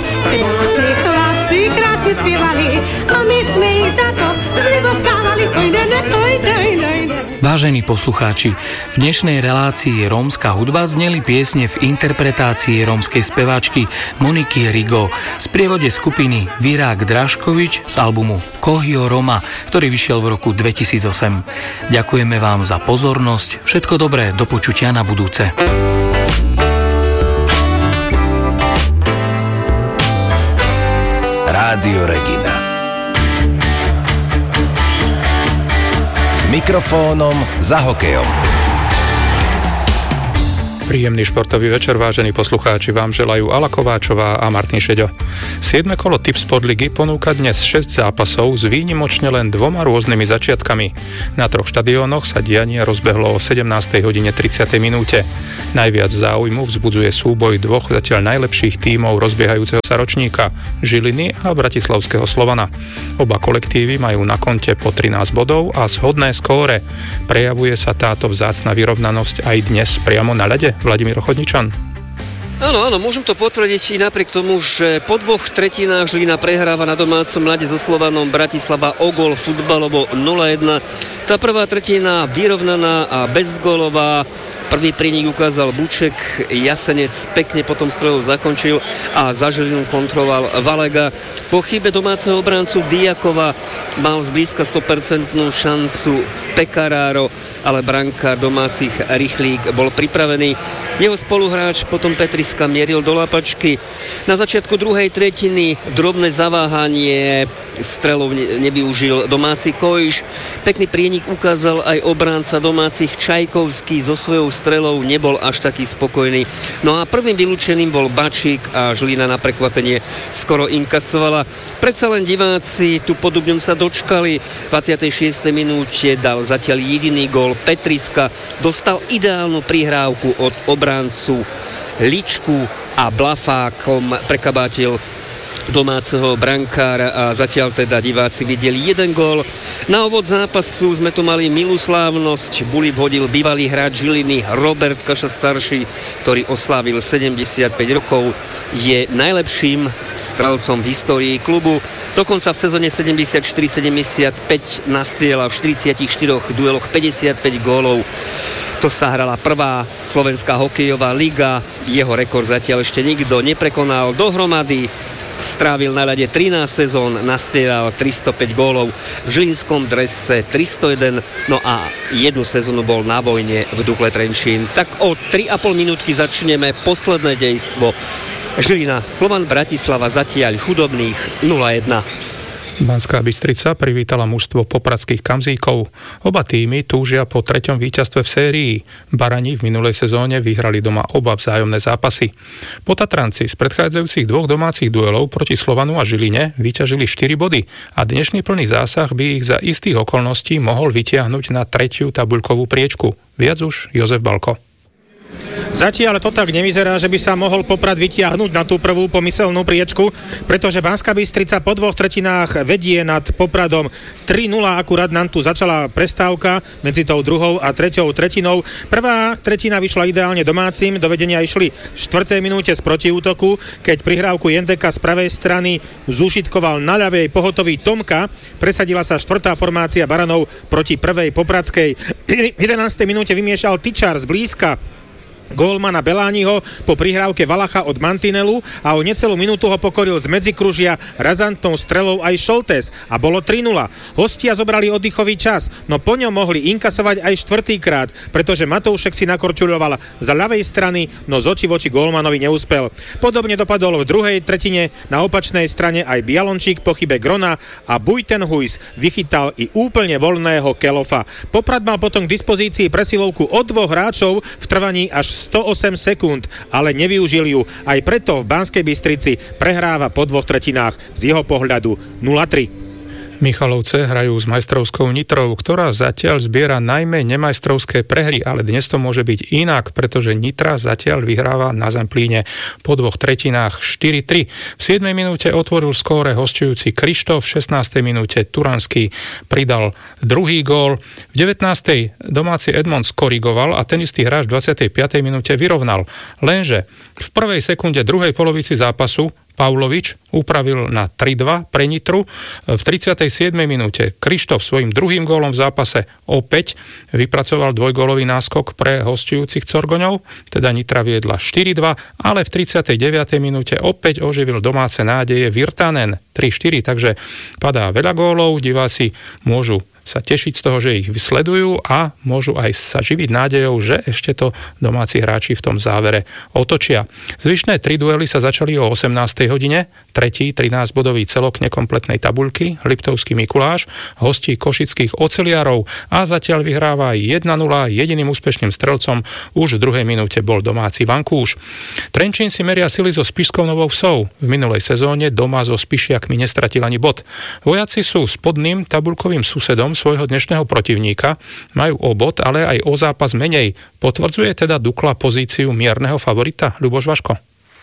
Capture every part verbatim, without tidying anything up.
Krásni chlapci, krásne spievali a my sme ich za to vyboskávali. Oj, ne, ne, oj, ne, ne, ne. Vážení poslucháči, v dnešnej relácii Rómska hudba zneli piesne v interpretácii rómskej speváčky Moniky Rigo v sprievode skupiny Virák Draškovič z albumu Kohio Roma, ktorý vyšiel v roku dvetisícosem. Ďakujeme vám za pozornosť, všetko dobré, do počutia na budúce. Rádio Regina. S mikrofónom za hokejom. Príjemný športový večer, vážení poslucháči, vám želajú Ala Kováčová a Martin Šeďo. siedme kolo Tipsport ligy ponúka dnes šesť zápasov s výnimočne len dvoma rôznymi začiatkami. Na troch štadiónoch sa dianie rozbehlo o sedemnástej hodine tridsiatej minúte. Najviac záujmu vzbudzuje súboj dvoch zatiaľ najlepších tímov rozbiehajúceho sa ročníka, Žiliny a bratislavského Slovana. Oba kolektívy majú na konte po trinásť bodov a shodné skóre. Prejavuje sa táto vzácna vyrovnanosť aj dnes priamo na ľade? Vladimír Chodničan. Áno, áno, môžem to potvrdiť i napriek tomu, že po dvoch tretinách Žilina prehráva na domácom ľade so Slovanom Bratislava o gól futbalovo nula jedna. Tá prvá tretina vyrovnaná a bezgólová. Prvý prínik ukázal Buček, Jasenec pekne potom strelov zakončil a za Žilinu kontroloval Valega. Po chybe domáceho obráncu Diakova mal zblízka sto percent šancu Pekaráro, ale brankár domácich Rychlík bol pripravený. Jeho spoluhráč potom Petriska mieril do lapačky. Na začiatku druhej tretiny drobné zaváhanie strelov nevyužil domáci Kojiš. Pekný prienik ukázal aj obránca domácich Čajkovský, so svojou strelou nebol až taký spokojný. No a prvým vylúčeným bol Bačík a Žilina na prekvapenie skoro inkasovala. Predsa len diváci tu po Dubňom sa dočkali. V dvadsiatej šiestej minúte dal zatiaľ jediný gól Petriska. Dostal ideálnu prihrávku od obráncu Ličku a Blafákom prekabátil domáceho brankára a zatiaľ teda diváci videli jeden gól. Na úvod zápasu sme tu mali milú slávnosť. Bulík hodil bývalý hráč Žiliny Robert Kaša starší, ktorý oslávil sedemdesiatpäť rokov. Je najlepším strelcom v histórii klubu. Dokonca v sezóne sedemdesiatštyri sedemdesiatpäť nastrieľal v štyridsiatich štyroch dueloch päťdesiatpäť gólov. To sa hrala prvá slovenská hokejová liga. Jeho rekord zatiaľ ešte nikto neprekonal. Dohromady strávil na ľade trinásť sezón, nastrieľal tristopäť gólov, v žilinskom drese tristojeden, no a jednu sezónu bol na vojne v Dukle Trenčín. Tak o tri a pol minútky začneme posledné dejstvo. Žilina, Slovan Bratislava zatiaľ chudobných nula jedna. Banská Bystrica privítala mužstvo popradských Kamzíkov. Oba tímy túžia po treťom víťazstve v sérii. Barani v minulej sezóne vyhrali doma oba vzájomné zápasy. Potatranci z predchádzajúcich dvoch domácich duelov proti Slovanu a Žiline vyťažili štyri body a dnešný plný zásah by ich za istých okolností mohol vytiahnuť na tretiu tabuľkovú priečku. Viac už Jozef Balko. Zatiaľ to tak nevyzerá, že by sa mohol Poprad vytiahnuť na tú prvú pomyselnú priečku, pretože Banská Bystrica po dvoch tretinách vedie nad Popradom tri nula, akurát nám tu začala prestávka medzi tou druhou a treťou tretinou. Prvá tretina vyšla ideálne domácim, do vedenia išli v štvrtej minúte z protiútoku, keď prihrávku Jendeka z pravej strany zúšitkoval na ľavej pohotový Tomka, presadila sa štvrtá formácia Baranov proti prvej popradskej. V jedenástej minúte vymiešal Tyčar z blízka gólmana Belániho po prihrávke Valacha od mantinelu a o necelú minútu ho pokoril z medzikružia razantnou strelou aj Šoltés a bolo tri nula. Hostia zobrali oddychový čas, no po ňom mohli inkasovať aj štvrtýkrát, pretože Matoušek si nakorčuľoval z ľavej strany, no z očí voči gólmanovi neúspel. Podobne dopadol v druhej tretine na opačnej strane aj Bialončík po chybe Grona a Buitenhuis vychytal i úplne voľného Kelofa. Poprad mal potom k dispozícii presilovku od dvoch hráčov v trvaní až sto osem sekúnd, ale nevyužil ju. Aj preto v Banskej Bystrici prehráva po dvoch tretinách z jeho pohľadu nula tri. Michalovce hrajú s majstrovskou Nitrou, ktorá zatiaľ zbiera najmä nemajstrovské prehry, ale dnes to môže byť inak, pretože Nitra zatiaľ vyhráva na Zemplíne po dvoch tretinách štyri tri. V siedmej minúte otvoril skóre hosťujúci Krištof, v šestnástej minúte Turanský pridal druhý gól. V devätnástej domáci Edmond skorigoval a ten istý hráč v dvadsiatej piatej minúte vyrovnal. Lenže v prvej sekunde druhej polovici zápasu Pavlovič upravil na tri dva pre Nitru. V tridsiatej siedmej minúte Krištof svojím druhým gólom v zápase opäť vypracoval dvojgólový náskok pre hostujúcich Corgoňov, teda Nitra viedla štyri dva, ale v tridsiatej deviatej minúte opäť oživil domáce nádeje Virtanen tri štyri, takže padá veľa gólov, diváci môžu sa tešiť z toho, že ich vysledujú a môžu aj sa živiť nádejou, že ešte to domáci hráči v tom závere otočia. Zvyšné tri duely sa začali o osemnástej hodine, tretí trinásťbodový celok nekompletnej tabuľky, Liptovský Mikuláš, hostí košických oceliarov a zatiaľ vyhráva jeden nula, jediným úspešným strelcom už v druhej minúte bol domáci Vankúš. Trenčín si meria sily so Spišskou Novou Vsou. V minulej sezóne doma so Spišiakmi nestratil ani bod. Vojaci sú spodným tabuľkovým susedom svojho dnešného protivníka, majú o bod, ale aj o zápas menej. Potvrdzuje teda Dukla pozíciu mierneho favorita? Ľuboš Vaško?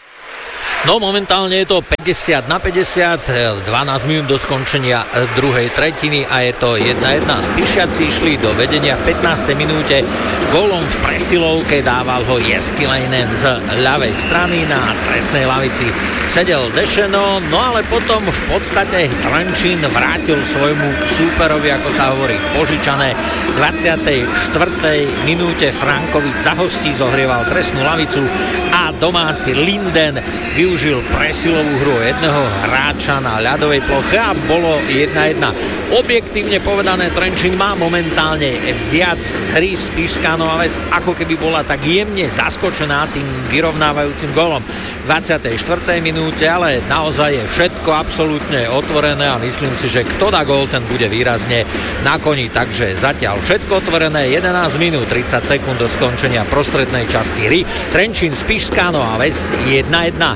No momentálne je to päťdesiat na päťdesiat, dvanásť minút do skončenia druhej tretiny a je to jedna jedna. Spišiaci išli do vedenia v pätnástej minúte gólom v presilovke, dával ho Jeskilajnen z ľavej strany, na trestnej lavici sedel Dešeno, no ale potom v podstate Trenčín vrátil svojmu súperovi, ako sa hovorí, požičané. V dvadsiatej štvrtej minúte Frankovič za hostí zohrieval trestnú lavicu a domáci Linden využil presilovú hru jedného hráča na ľadovej ploche a bolo jedna jedna. Objektívne povedané, Trenčín má momentálne viac z hry. Spišská Nová Ves ako keby bola tak jemne zaskočená tým vyrovnávajúcim gólom v dvadsiatej štvrtej minúte, ale naozaj je všetko absolútne otvorené a myslím si, že kto dá gól, ten bude výrazne na koni. Takže zatiaľ všetko otvorené, jedenásť minút tridsať sekúnd do skončenia prostrednej časti hry. Trenčín Spišská Nová Ves jedna jedna.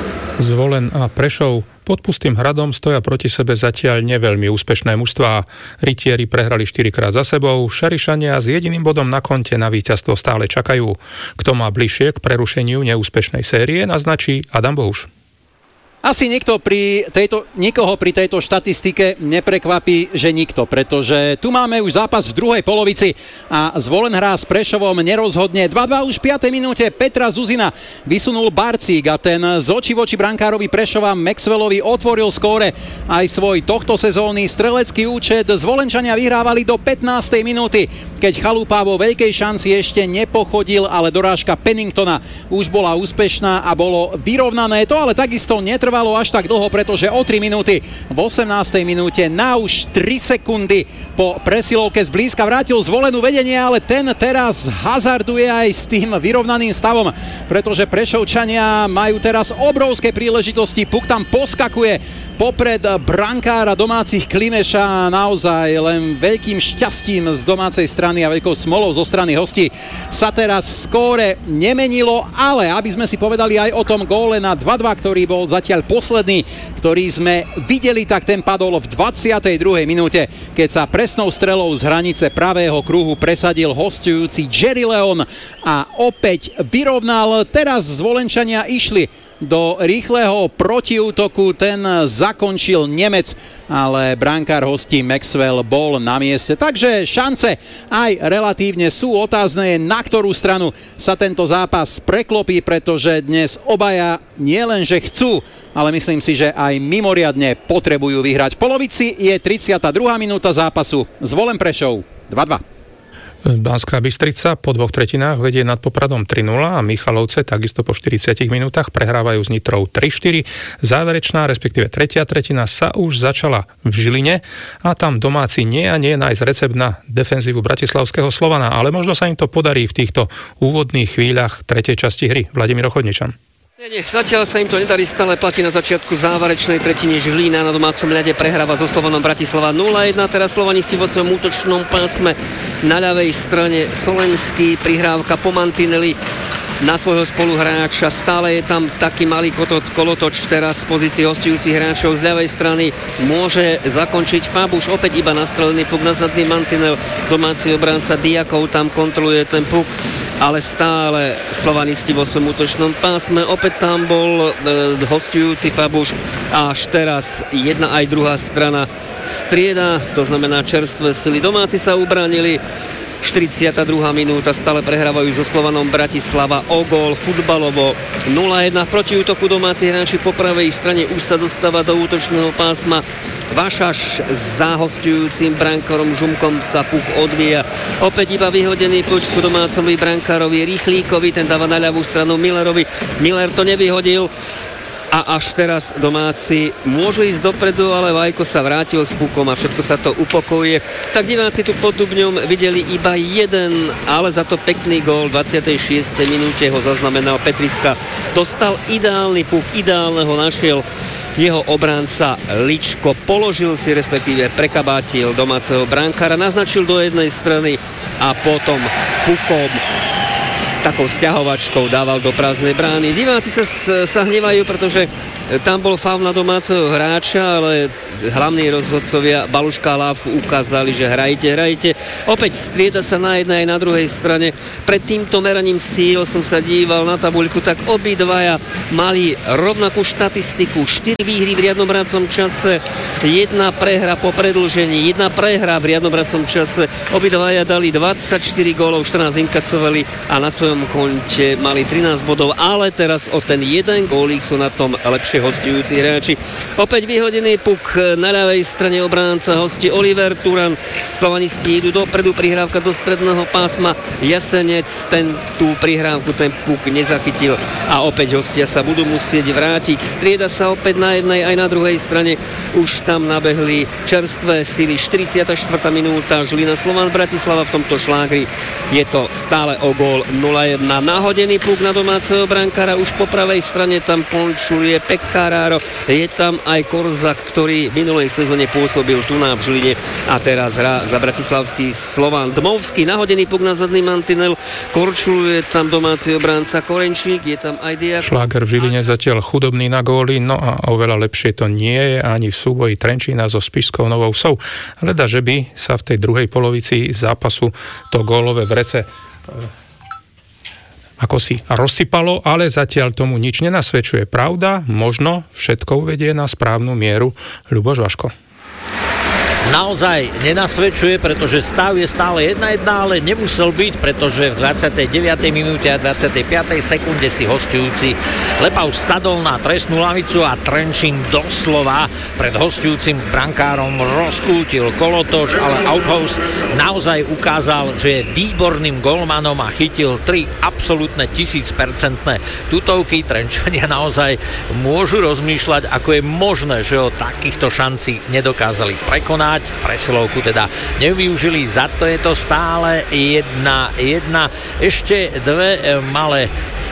Zvolen a Prešov pod Pustým hradom stoja proti sebe zatiaľ neveľmi úspešné mužstvá. Rytieri prehrali štyrikrát za sebou, Šarišania s jediným bodom na konte na víťazstvo stále čakajú. Kto má bližšie k prerušeniu neúspešnej série, naznačí Adam Bohuš. Asi nikto pri tejto, nikoho pri tejto štatistike neprekvapí, že nikto, pretože tu máme už zápas v druhej polovici a Zvolen hrá s Prešovom nerozhodne. dva dva už v piatej minúte Petra Zuzina vysunul Barcík a ten z očí voči brankárovi Prešova Maxwellovi otvoril skóre aj svoj tohto sezónny strelecký účet. Zvolenčania vyhrávali do pätnástej minúty, keď Chalupa vo veľkej šanci ešte nepochodil, ale dorážka Penningtona už bola úspešná a bolo vyrovnané. To ale takisto netrvalo až tak dlho, pretože o tri minúty v osemnástej minúte na už tri sekundy po presilovke zblízka vrátil Zvolenú vedenie, ale ten teraz hazarduje aj s tým vyrovnaným stavom, pretože Prešovčania majú teraz obrovské príležitosti. Puk tam poskakuje popred brankára domácich Klimeša, naozaj len veľkým šťastím z domácej strany a veľkou smolou zo strany hostí sa teraz skóre nemenilo, ale aby sme si povedali aj o tom góle na dva dva, ktorý bol zatiaľ posledný, ktorý sme videli, tak ten padol v dvadsiatej druhej minúte, keď sa presnou strelou z hranice pravého kruhu presadil hostujúci Jerry Leon a opäť vyrovnal. Teraz Zvolenčania išli do rýchleho protiútoku, ten zakončil Nemec, ale brankár hostí Maxwell bol na mieste. Takže šance aj relatívne sú otázne, na ktorú stranu sa tento zápas preklopí, pretože dnes obaja nielenže chcú, ale myslím si, že aj mimoriadne potrebujú vyhrať. V polovici je tridsiata druhá minúta zápasu. Zvolen Prešov dva dva. Banská Bystrica po dvoch tretinách vedie nad Popradom tri nula a Michalovce takisto po štyridsiatich minútach prehrávajú s Nitrou tri štyri. Záverečná, respektíve tretia tretina sa už začala v Žiline a tam domáci nie a nie nájsť recept na defenzívu bratislavského Slovana, ale možno sa im to podarí v týchto úvodných chvíľach tretej časti hry. Vladimír Ochodničan. Nie, nie, zatiaľ sa im to nedarí, stále platí na začiatku záverečnej tretiny. Žilina na domácom ľade prehráva so Slovanom Bratislava nula jedna, teraz Slovanisti vo svojom útočnom pásme na ľavej strane Solenský, prihrávka po mantineli na svojho spoluhráča, stále je tam taký malý kolotoč teraz z pozície hostujúcich hráčov z ľavej strany, môže zakončiť Fabuš, opäť iba nastrelený puk na zadný mantinel, domáci obránca Diakov tam kontroluje ten puk, ale stále Slovanisti vo svojom útočnom pásme. Opäť tam bol e, hostujúci Fabuš a až teraz jedna aj druhá strana strieda, to znamená čerstvé sily. Domáci sa ubránili štyridsiata druhá minúta, stále prehrávajú so Slovanom Bratislava o gól, futbalovo nula jedna. V protiútoku domáci hráči po pravej strane už sa dostáva do útočného pásma Vašaš za hosťujúcim brankárom Žumkom sa puk odvíja. Opäť iba vyhodený puť ku domácovi brankárovi Rýchlíkovi, ten dáva na ľavú stranu Millerovi. Miller to nevyhodil. A až teraz domáci môžu ísť dopredu, ale Vajko sa vrátil s pukom a všetko sa to upokojuje. Tak diváci tu pod Dubňom videli iba jeden, ale za to pekný gól. V dvadsiatej šiestej minúte ho zaznamenal Petricka. Dostal ideálny puk, ideálne ho našiel jeho obránca Ličko. Položil si, respektíve prekabátil domáceho brankára, naznačil do jednej strany a potom pukom s takou sťahovačkou dával do prázdnej brány. Diváci sa, sa hnevajú, pretože tam bol faul na domáceho hráča, ale hlavní rozhodcovia Baluška a Láfu ukázali, že hrajte, hrajte. Opäť strieda sa na jednej aj na druhej strane. Pred týmto meraním síl som sa díval na tabuľku, tak obidvaja mali rovnakú štatistiku. štyri výhry v riadnom hrácom čase, jedna prehra po predĺžení, jedna prehra v riadnom hrácom čase. Obidvaja dali dvadsaťštyri gólov, štrnásť inkasovali a na svojom konte mali trinásť bodov, ale teraz o ten jeden gólík sú na tom lepšie hostujúci hráči. Opäť vyhodený puk na ľavej strane, obránca hosti Oliver Turan. Slovanisti idú dopredu, prihrávka do stredného pásma. Jasenec ten tú prihrávku, ten puk nezachytil a opäť hostia sa budú musieť vrátiť. Strieda sa opäť na jednej aj na druhej strane. Už tam nabehli čerstvé sily. štyridsiata štvrtá minúta, Žilina Slovan Bratislava v tomto šlágri. Je to stále o gól nula jedna. Nahodený puk na domáceho brankára, už po pravej strane tam končuluje Pekkaráro. Je tam aj Korzak, ktorý v minulej sezóne pôsobil tu na v Žiline a teraz hrá za bratislavský Slovan. Dmovský, nahodený puk na zadný mantinel, korčuluje tam domáci obránca Korenčík, je tam aj Diak. Šláger v Žiline zatiaľ chudobný na góly, no a oveľa lepšie to nie je ani v súboji Trenčína so Spišskou Novou Vsou. Leda, že by sa v tej druhej polovici zápasu to gólové vrece ako si rozsypalo, ale zatiaľ tomu nič nenasvedčuje. Pravda, možno všetko uvedie na správnu mieru. Ľuboš Vaško. Naozaj nenasvedčuje, pretože stav je stále jedna jedna, ale nemusel byť, pretože v dvadsiatej deviatej minúte a dvadsiatej piatej sekunde si hostujúci Lepaus sadol na trestnú lavicu a Trenčín doslova pred hostujúcim brankárom rozkútil kolotoč, ale Outhouse naozaj ukázal, že je výborným golmanom a chytil tri absolútne tisícpercentné tutovky. Trenčania naozaj môžu rozmýšľať, ako je možné, že o takýchto šancí nedokázali prekonať. Presilovku teda nevyužili, za to je to stále jedna jedna. Ešte dve malé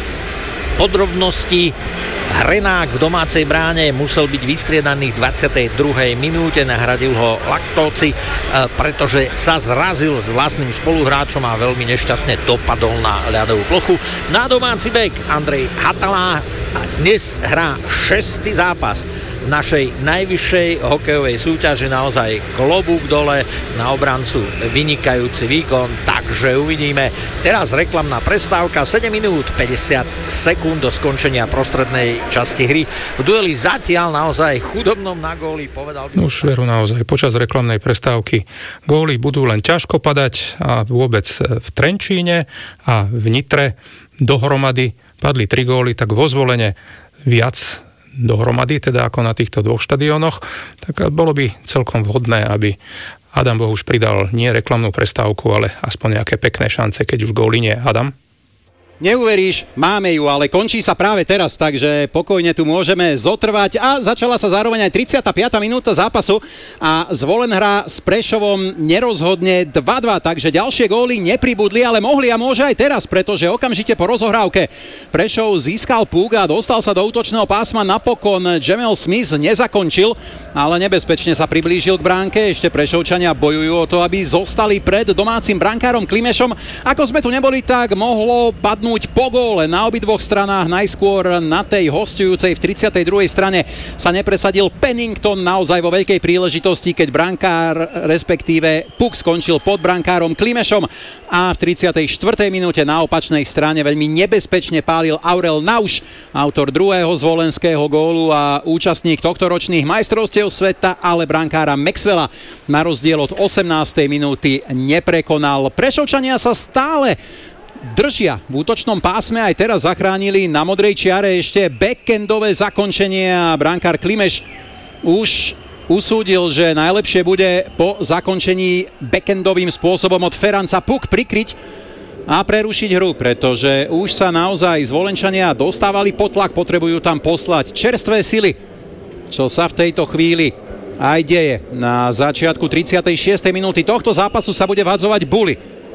podrobnosti. Hrenák v domácej bráne musel byť vystriedaný v dvadsiatej druhej minúte, nahradil ho Laktóci, pretože sa zrazil s vlastným spoluhráčom a veľmi nešťastne dopadol na ľadovú plochu. Na domáci bek Andrej Hatalá dnes hrá šestý zápas v našej najvyššej hokejovej súťaži, naozaj klobúk dole, na obrancu vynikajúci výkon, takže uvidíme. Teraz reklamná prestávka, sedem minút päťdesiat sekúnd do skončenia prostrednej časti hry. V dueli zatiaľ naozaj chudobnom na góly, povedal by som. Už veru naozaj, počas reklamnej prestávky góly budú len ťažko padať a vôbec v Trenčíne a v Nitre dohromady padli tri góly, tak vo Zvolene viac dohromady, teda ako na týchto dvoch štadiónoch, tak bolo by celkom vhodné, aby Adam Bohuš pridal nie reklamnú prestávku, ale aspoň nejaké pekné šance, keď už góly nie. Adam? Neuveríš, máme ju, ale končí sa práve teraz, takže pokojne tu môžeme zotrvať a začala sa zároveň aj tridsiata piata minúta zápasu a Zvolen hrá s Prešovom nerozhodne dva dva, takže ďalšie góly nepribudli, ale mohli a môže aj teraz, pretože okamžite po rozohrávke Prešov získal púk a dostal sa do útočného pásma, napokon Jamel Smith nezakončil, ale nebezpečne sa priblížil k bránke, ešte Prešovčania bojujú o to, aby zostali pred domácim brankárom Klimešom. Ako sme tu neboli, tak mohlo padnúť posunúť po góle na obidvoch stranách. Najskôr na tej hosťujúcej v tridsiatej druhej strane sa nepresadil Pennington naozaj vo veľkej príležitosti, keď brankár, respektíve puk skončil pod brankárom Klimešom a v tridsiatej štvrtej minúte na opačnej strane veľmi nebezpečne pálil Aurel Nauš, autor druhého zvolenského gólu a účastník tohtoročných majstrovstiev sveta, ale brankára Maxwella na rozdiel od osemnástej minúty neprekonal. Prešovčania sa stále držia v útočnom pásme, aj teraz zachránili na modrej čiare ešte backendové zakončenie a brankár Klimeš už usúdil, že najlepšie bude po zakončení backendovým spôsobom od Feranca puk prikryť a prerušiť hru, pretože už sa naozaj Zvolenčania dostávali pod tlak, potrebujú tam poslať čerstvé sily, čo sa v tejto chvíli aj deje. Na začiatku tridsiatej šiestej minúty tohto zápasu sa bude vhadzovať Bully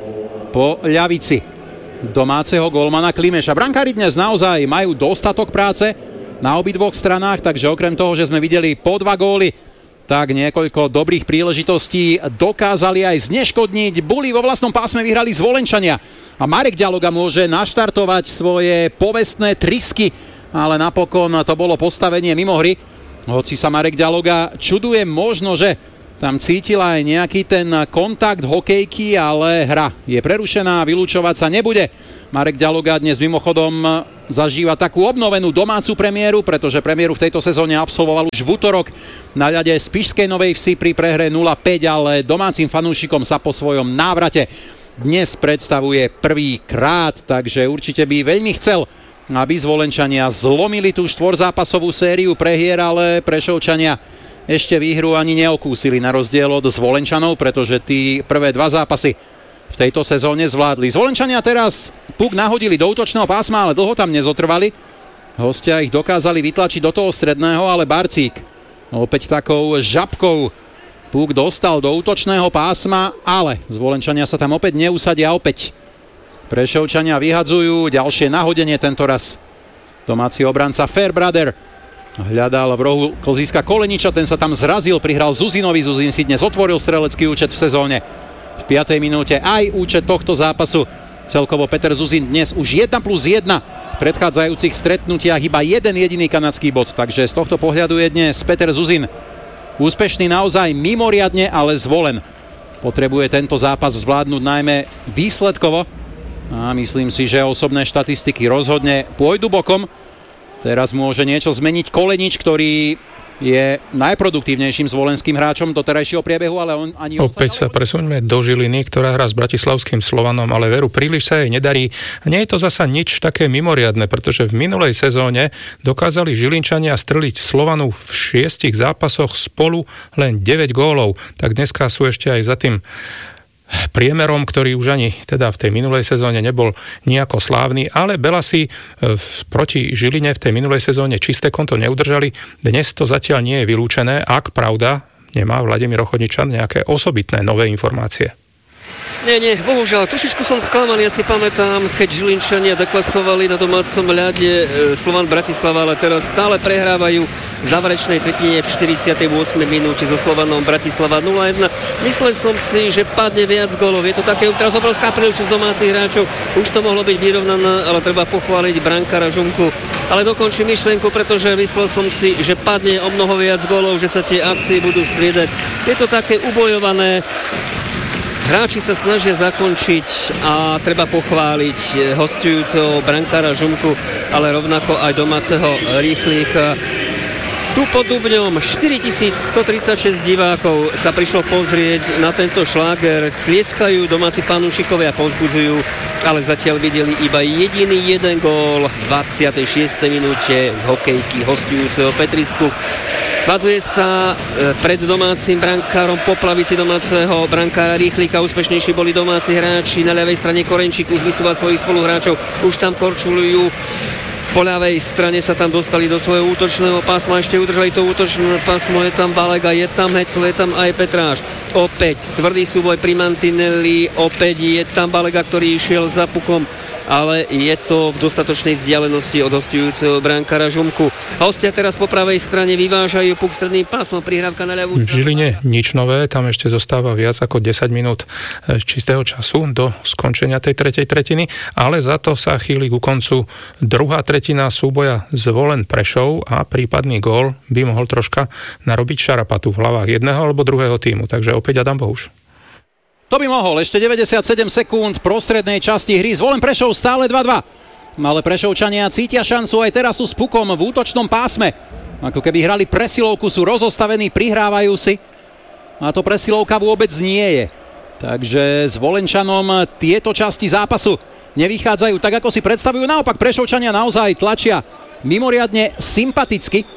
po ľavici domáceho golmana Klimeša. Brankári dnes naozaj majú dostatok práce na obidvoch stranách, takže okrem toho, že sme videli po dva góly, tak niekoľko dobrých príležitostí dokázali aj zneškodniť. Bully vo vlastnom pásme vyhrali Zvolenčania a Marek Ďaloga môže naštartovať svoje povestné trysky, ale napokon to bolo postavenie mimo hry. Hoci sa Marek Ďaloga čuduje, možno, že tam cítila aj nejaký ten kontakt hokejky, ale hra je prerušená, vylúčovať sa nebude. Marek Ďaloga dnes mimochodom zažíva takú obnovenú domácu premiéru, pretože premiéru v tejto sezóne absolvoval už v útorok na ľade Spišskej Novej Vsi pri prehre nula päť, ale domácim fanúšikom sa po svojom návrate dnes predstavuje prvýkrát, takže určite by veľmi chcel, aby Zvolenčania zlomili tú štvorzápasovú sériu prehier, ale Prešovčania ešte výhru ani neokúsili na rozdiel od Zvolenčanov, pretože tí prvé dva zápasy v tejto sezóne zvládli. Zvolenčania teraz puk nahodili do útočného pásma, ale dlho tam nezotrvali. Hostia ich dokázali vytlačiť do toho stredného, ale Barcík opäť takou žabkou puk dostal do útočného pásma, ale Zvolenčania sa tam opäť neusadia. Opäť Prešovčania vyhadzujú, ďalšie nahodenie, tento raz domáci obranca Fairbrother hľadal v rohu klziska Koleniča, ten sa tam zrazil, prihral Zuzinovi, Zuzin si dnes otvoril strelecký účet v sezóne. V piatej minúte aj účet tohto zápasu. Celkovo Peter Zuzin dnes už jeden plus jeden v predchádzajúcich stretnutiach iba jeden jediný kanadský bod, takže z tohto pohľadu je dnes Peter Zuzin úspešný naozaj mimoriadne, ale Zvolen potrebuje tento zápas zvládnuť najmä výsledkovo a myslím si, že osobné štatistiky rozhodne pôjdu bokom. Teraz môže niečo zmeniť Kolenič, ktorý je najproduktívnejším zvolenským hráčom do terajšieho priebehu, ale on ani... Opäť sa presuňme do Žiliny, ktorá hrá s bratislavským Slovanom, ale veru, príliš sa jej nedarí. Nie je to zasa nič také mimoriadne, pretože v minulej sezóne dokázali Žilinčania streliť Slovanu v šiestich zápasoch spolu len deväť gólov. Tak dneska sú ešte aj za tým priemerom, ktorý už ani teda v tej minulej sezóne nebol nejako slávny, ale Belasi proti Žiline v tej minulej sezóne čisté konto neudržali. Dnes to zatiaľ nie je vylúčené, ak pravda nemá Vladimír Ochotničan nejaké osobitné nové informácie. Nie, nie, bohužiaľ, trošičku som sklamaný, ja si pamätám, keď Žilinčania deklasovali na domácom ľade Slovan Bratislava, ale teraz stále prehrávajú v záverečnej tretine v štyridsiatej ôsmej minúte so Slovanom Bratislava nula jedna. Myslel som si, že padne viac gólov, je to také teraz obrovská príležitosť domácich hráčov, už to mohlo byť vyrovnané, ale treba pochváliť brankára Žumku. Ale dokončím myšlienku, pretože myslel som si, že padne o mnoho viac gólov, že sa tie akcie budú striedať. Je to také ubojované. Hráči sa snažia zakončiť a treba pochváliť hostujúceho brankára Žumku, ale rovnako aj domáceho Rýchlíka. Tu pod Dubňom štyritisícstotridsaťšesť divákov sa prišlo pozrieť na tento šláger. Tlieskajú domáci fanúšikovia a povzbudzujú, ale zatiaľ videli iba jediný jeden gól v dvadsiatej šiestej minúte z hokejky hostujúceho Petrisku. Vadzuje sa pred domácim brankárom po plavici domáceho brankára Rýchlíka. Úspešnejší boli domáci hráči. Na ľavej strane Korenčík už vysúva svojich spoluhráčov. Už tam korčulujú Po ľavej strane sa tam dostali do svojho útočného pásma, ešte udržali to útočné pásmo, je tam Balega, je tam Hecel, je tam aj Petráš. Opäť tvrdý súboj pri Mantinelli, opäť je tam Balega, ktorý išiel za pukom, ale je to v dostatočnej vzdialenosti od hostujúceho brankára Žumku. Hostia teraz po pravej strane vyvážajú puk stredný pásmo, prihrávka na ľavú stranu. V Žiline nič nové, tam ešte zostáva viac ako desať minút čistého času do skončenia tej tretej tretiny, ale za to sa chýli ku koncu druhá tretina súboja Zvolen Prešov a prípadný gól by mohol troška narobiť šarapatu v hlavách jedného alebo druhého tímu, takže opäť Adam Bohuš. To by mohol, ešte deväťdesiatsedem sekúnd prostrednej časti hry. Zvolen Prešov stále dva dva. Ale Prešovčania cítia šancu, aj teraz sú s pukom v útočnom pásme. Ako keby hrali presilovku, sú rozostavení, prihrávajú si. A to presilovka vôbec nie je. Takže Zvolenčanom tieto časti zápasu nevychádzajú tak, ako si predstavujú. Naopak Prešovčania naozaj tlačia mimoriadne sympaticky.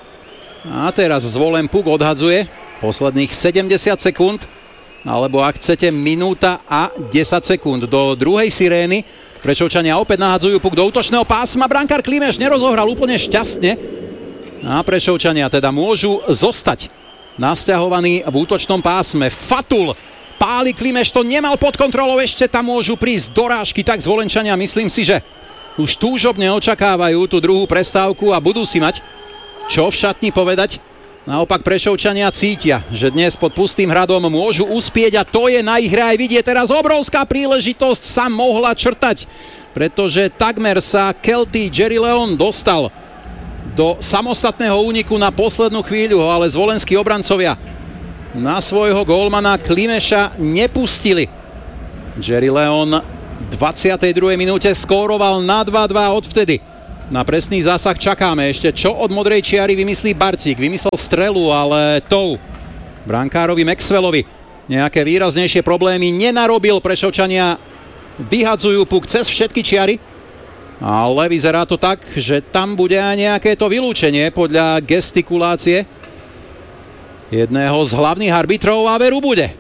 A teraz Zvolen puk odhadzuje posledných sedemdesiat sekúnd. Alebo ak chcete, minúta a desať sekúnd do druhej sirény. Prešovčania opäť nahadzujú puk do útočného pásma. Brankár Klimeš nerozohral úplne šťastne. A Prešovčania teda môžu zostať nasťahovaní v útočnom pásme. Fatul páli, Klimeš to nemal pod kontrolou, ešte tam môžu prísť dorážky, tak Zvolenčania myslím si, že už túžobne očakávajú tú druhú prestávku a budú si mať čo v šatni povedať. Naopak Prešovčania cítia, že dnes pod pustým hradom môžu uspieť a to je na ich hre aj vidieť. Teraz obrovská príležitosť sa mohla črtať, pretože takmer sa Kelty Jerry Leon dostal do samostatného úniku na poslednú chvíľu, ale zvolenskí obrancovia na svojho gólmana Klimeša nepustili. Jerry Leon v dvadsiatej druhej minúte skóroval na dva dva, odvtedy na presný zásah čakáme ešte, čo od modrej čiary vymyslí Barcík. Vymyslel strelu, ale tou brankárovi Maxwellovi nejaké výraznejšie problémy nenarobil. Prešovčania vyhadzujú puk cez všetky čiary, ale vyzerá to tak, že tam bude aj nejaké to vylúčenie podľa gestikulácie jedného z hlavných arbitrov a veru bude.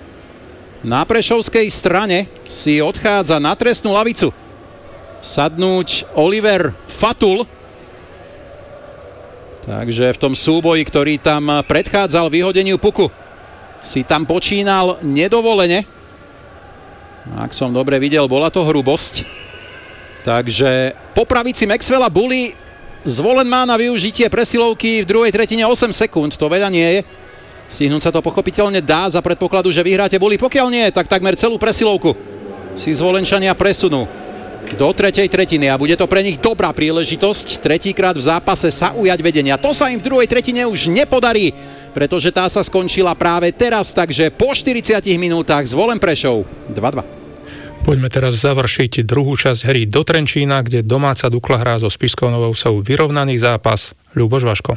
Na prešovskej strane si odchádza na trestnú lavicu sadnúť Oliver Fatul. Takže v tom súboji, ktorý tam predchádzal vyhodeniu puku, si tam počínal nedovolene. Ak som dobre videl, bola to hrubosť. Takže po pravici Maxwella Bully Zvolen má na využitie presilovky v druhej tretine osem sekúnd. To veľa nie je. Stihnúť sa to pochopiteľne dá za predpokladu, že vyhráte Bully. Pokiaľ nie, tak takmer celú presilovku si Zvolenčania presunú do tretej tretiny a bude to pre nich dobrá príležitosť tretíkrát v zápase sa ujať vedenia. To sa im v druhej tretine už nepodarí, pretože tá sa skončila práve teraz, takže po štyridsiatich minútach Zvolen Prešov dva dva. Poďme teraz završiť druhú časť hry do Trenčína, kde domáca Dukla hrá so Spišskou Novou Vsou vyrovnaný zápas. Ľuboš Vaško.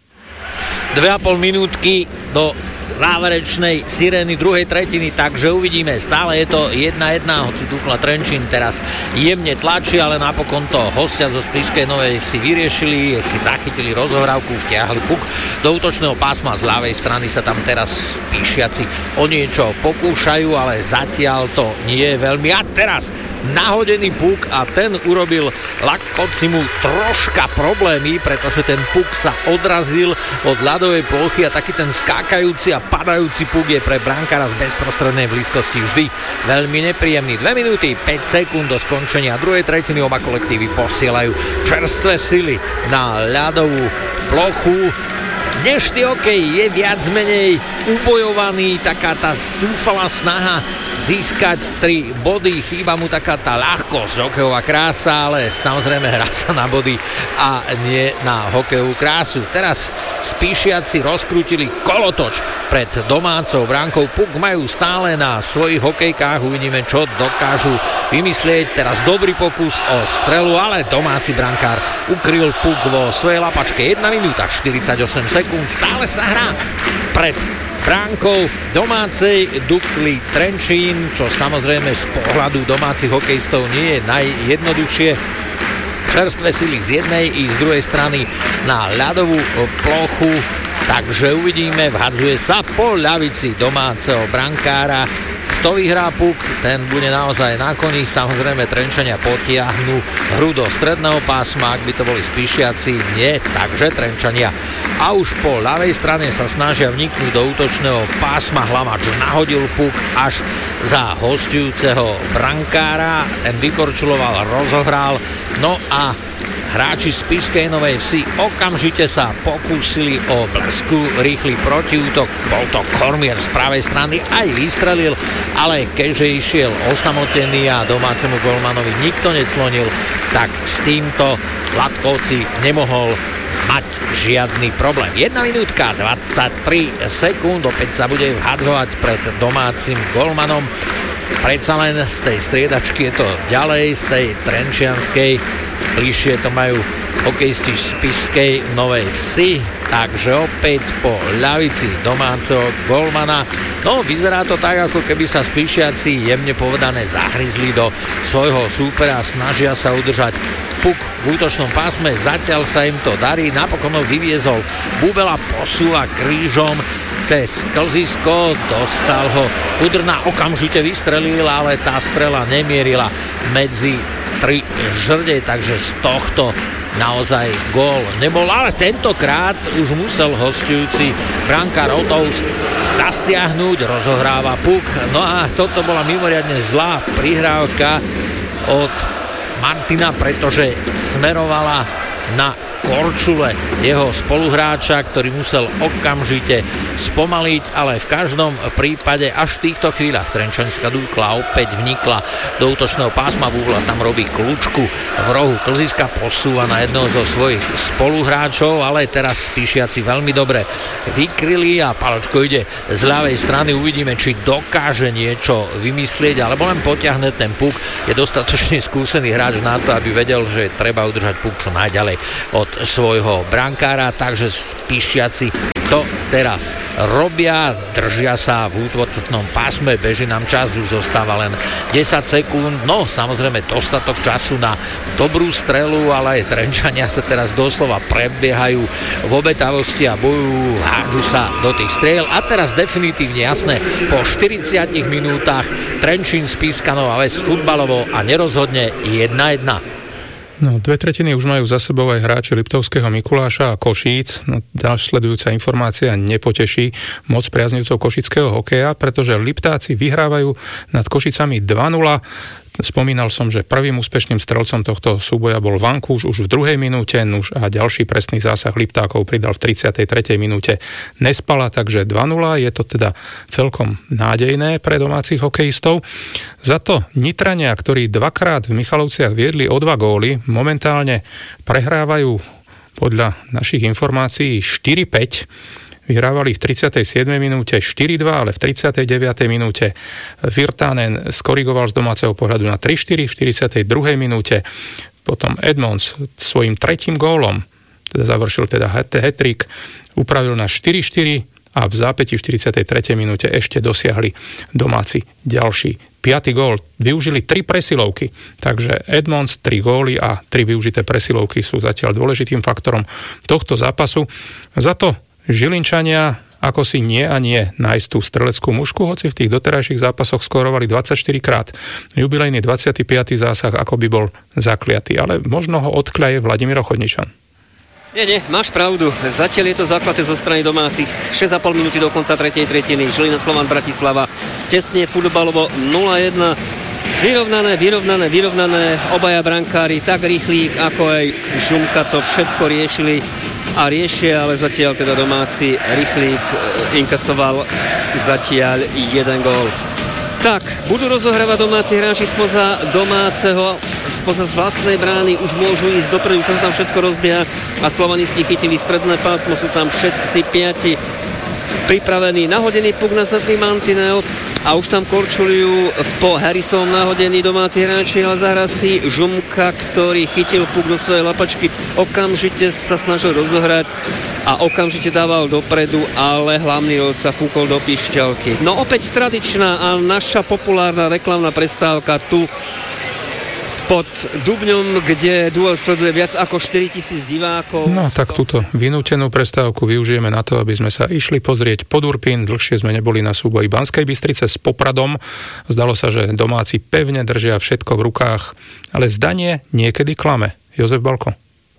Dve a pol minútky do záverečnej sirény druhej tretiny, takže uvidíme, stále je to jedna jedna, hoci Dukla Trenčín teraz jemne tlačí, ale napokon to hostia zo Spišskej Novej si vyriešili, zachytili rozohrávku, vtiahli puk do útočného pásma, z ľavej strany sa tam teraz Spišiaci o niečo pokúšajú, ale zatiaľ to nie je veľmi. A teraz nahodený puk a ten urobil Lakocimu troška problémy, pretože ten puk sa odrazil od ľadovej plochy a taký ten skákajúci a padajúci puk je pre brankára z bezprostrednej blízkosti vždy veľmi nepríjemný. dve minúty päť sekúnd do skončenia druhej tretiny, oba kolektívy posielajú čerstvé sily na ľadovú plochu. Dnešný hokej je viac menej ubojovaný, taká tá zúfalá snaha získať tri body, chýba mu taká tá ľahkosť, hokejová krása, ale samozrejme hrá sa na body a nie na hokejovú krásu. Teraz Spišiaci rozkrútili kolotoč pred domácou bránkou, puk majú stále na svojich hokejkách, uvidíme, čo dokážu vymyslieť. Teraz dobrý pokus o strelu, ale domáci brankár ukryl puk vo svojej lapačke. jedna minúta štyridsaťosem sekúnd, stále sa hrá pred bránkou domácej Dukly Trenčín, čo samozrejme z pohľadu domácich hokejistov nie je najjednoduchšie. Čerstvé sily z jednej i z druhej strany na ľadovú plochu, takže uvidíme, vhadzuje sa po ľavici domáceho brankára, Kto vyhrá puk, ten bude naozaj na koni. Samozrejme Trenčania potiahnu hru do stredného pásma, ak by to boli Spišiaci, nie, takže Trenčania. A už po ľavej strane sa snažia vniknúť do útočného pásma. Hlavač nahodil puk až za hostujúceho brankára, ten vykorčuloval, rozohral, no a hráči z Spišskej Novej Vsi okamžite sa pokúsili o blesku, rýchly protiútok, bol to Kormier z pravej strany, aj vystrelil, ale keďže išiel osamotený a domácemu golmanovi nikto neclonil, tak s týmto Latkovci nemohol mať žiadny problém. jedna minútka dvadsaťtri sekúnd, opäť sa bude vhadzovať pred domácim golmanom. Predsa len z tej striedačky je to ďalej, z tej trenčianskej, bližšie to majú hokejisti z Spišskej Novej Vsi, takže opäť po ľavici domáceho golmana. No, vyzerá to tak, ako keby sa Spišiaci jemne povedané zahryzli do svojho súpera, snažia sa udržať puk v útočnom pásme, zatiaľ sa im to darí, napokon ho vyviezol Bubela, posúva krížom cez klzisko, dostal ho Kudrna, okamžite vystrelil, ale tá strela nemierila medzi tri žrde, takže z tohto naozaj gól nebol, ale tentokrát už musel hostujúci brankár Otovs zasiahnuť, rozohráva puk, no a toto bola mimoriadne zlá prihrávka od Martina, pretože smerovala na Korčule, jeho spoluhráča, ktorý musel okamžite spomaliť, ale v každom prípade až v týchto chvíľach Trenčanská Dúkla opäť vnikla do útočného pásma. Búbla tam robí kľúčku v rohu klziska, posúva na jedného zo svojich spoluhráčov, ale teraz Spišiaci veľmi dobre vykryli a Paločko ide z ľavej strany, uvidíme, či dokáže niečo vymyslieť, alebo len potiahne ten puk. Je dostatočne skúsený hráč na to, aby vedel, že treba udržať puk čo najďalej od svojho brankára, takže Spišiaci to teraz robia, držia sa v útočnom pásme, beží nám čas, už zostáva len desať sekúnd, no samozrejme dostatok času na dobrú strelu, ale aj Trenčania sa teraz doslova prebiehajú v obetavosti a bojujú, hádžu sa do tých striel a teraz definitívne jasné, po štyridsiatich minútach Trenčín Spišská Nová Ves futbalovo a nerozhodne jedna jedna. No, dve tretiny už majú za sebou aj hráči Liptovského Mikuláša a Košíc. No, ďalšia sledujúca informácia nepoteší moc priaznivcov košického hokeja, pretože Liptáci vyhrávajú nad Košicami dva nula. Spomínal som, že prvým úspešným strelcom tohto súboja bol Vankúš už v druhej minúte, nuž a ďalší presný zásah Liptákov pridal v tridsiatej tretej minúte Nespala, takže dva nula, je to teda celkom nádejné pre domácich hokejistov. Za to Nitrania, ktorí dvakrát v Michalovciach viedli o dva góly, momentálne prehrávajú podľa našich informácií štyri päť. Vyhrávali v tridsiatej siedmej minúte štyri dva, ale v tridsiatej deviatej minúte Virtanen skorigoval z domáceho pohľadu na tri štyri, v štyridsiatej druhej minúte potom Edmonds svojím tretím gólom, teda završil teda hat-trick, upravil na štyri štyri a v zápäti v štyridsiatej tretej minúte ešte dosiahli domáci ďalší piaty gól. Využili tri presilovky, takže Edmonds, tri góly a tri využité presilovky sú zatiaľ dôležitým faktorom tohto zápasu. Za to Žilinčania ako si nie a nie nájsť tú streleckú mušku, hoci v tých doterajších zápasoch skorovali dvadsaťštyri krát. Jubilejný dvadsiaty piaty zásah ako by bol zakliatý, ale možno ho odkľaje Vladimír Chodničan. Nie, nie, máš pravdu. Zatiaľ je to základe zo strany domácich. šesť a pol minúty do konca tretej tretiny. Žilina Slovan Bratislava tesne futbalovo nula jedna. Vyrovnané, vyrovnané, vyrovnané. Obaja brankári, tak Rýchlík ako aj Žumka to všetko riešili a riešia, ale zatiaľ teda domáci Rýchlík inkasoval zatiaľ jeden gól. Tak, budú rozohrávať domáci hráči spoza domáceho, spoza z vlastnej brány, už môžu ísť dopredu, sa tam všetko rozbieha a slovanisti chytili stredné pásmo, sú tam všetci piati pripravení, nahodený puk na zadný mantinel a už tam korčujú po Harrisovom nahodení domáci hráči, ale zahrá si Žumka, ktorý chytil puk do svojej lapačky, okamžite sa snažil rozohrať a okamžite dával dopredu, ale hlavný rod sa fúkol do pišťalky. No opäť tradičná a naša populárna reklamná prestávka tu v pod Dubňom, kde duel sleduje viac ako štyritisíc divákov. No tak túto vynútenú prestávku využijeme na to, aby sme sa išli pozrieť pod Urpín. Dlhšie sme neboli na súboji Banskej Bystrice s Popradom. Zdalo sa, že domáci pevne držia všetko v rukách, ale zdanie niekedy klame. Jozef Balko.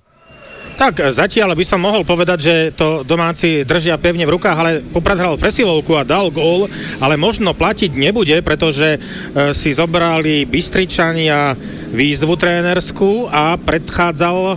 Tak zatiaľ by som mohol povedať, že to domáci držia pevne v rukách, ale Poprad hral presilovku a dal gól, ale možno platiť nebude, pretože e, si zobrali Bystričania výzvu trénerskú a predchádzal e,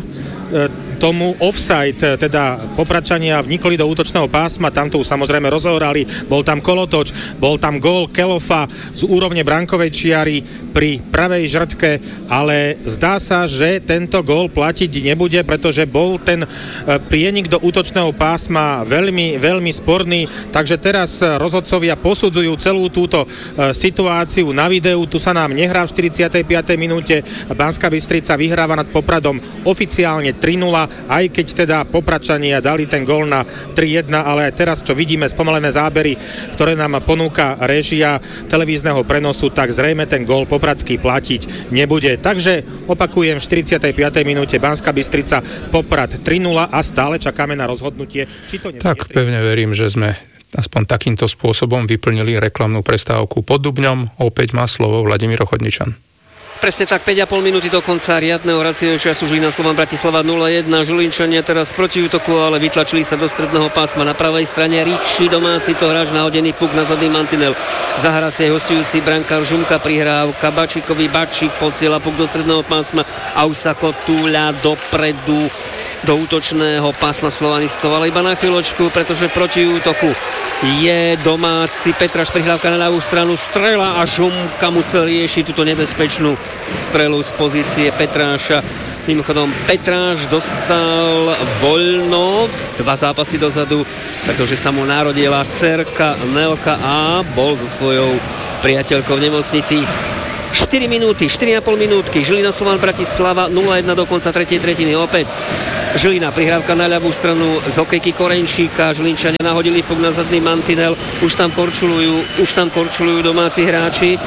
tomu offside, teda Popradčania vnikli do útočného pásma, tam to už samozrejme rozohrali, bol tam kolotoč, bol tam gól Kelofa z úrovne brankovej čiary pri pravej žrtke, ale zdá sa, že tento gól platiť nebude, pretože bol ten prienik do útočného pásma veľmi, veľmi sporný, takže teraz rozhodcovia posudzujú celú túto situáciu na videu, tu sa nám nehrá v štyridsiatej piatej minúte, Banská Bystrica vyhráva nad Popradom oficiálne tri nula, aj keď teda Popradčania dali ten gól na tri jedna, ale teraz, čo vidíme, spomalené zábery, ktoré nám ponúka réžia televízneho prenosu, tak zrejme ten gól popradský platiť nebude. Takže opakujem, v štyridsiatej piatej minúte Banská Bystrica Poprad tri nula a stále čakáme na rozhodnutie, či to nebude. Tak pevne verím, že sme aspoň takýmto spôsobom vyplnili reklamnú prestávku pod Dubňom. Opäť má slovo Vladimír Chodničan. Presne tak, päť a pol minúty do konca riadneho hracieho času. Žilina Slovan Bratislava nula jedna. Žilinčania teraz proti útoku, ale vytlačili sa do stredného pásma na pravej strane. Riči domáci to hráč, nahodený puk na zadný mantinel. Zahrá si aj hostujúci brankár Žumka, prihrávka Bačíkovi. Bačík posiela puk do stredného pásma a už sa kotúľa dopredu do útočného pásma slovanistov, ale iba na chvíľočku, pretože proti útoku je domáci Petraš, prihrávka na ľavú stranu, strela a Žumka musel riešiť túto nebezpečnú strelu z pozície Petráša. Mimochodom, Petráš dostal voľno dva zápasy dozadu, pretože sa mu narodila dcerka Nelka a bol so svojou priateľkou v nemocnici. štyri minúty, štyri a pol minútky, Žilina Slovan Bratislava nula jedna do konca tretej tretiny. Opäť Žilina, prihrávka na ľavú stranu z hokejky Korenčíka, Žilinčania nahodili puk na zadný mantinel, už tam korčulujú, už tam korčulujú domáci hráči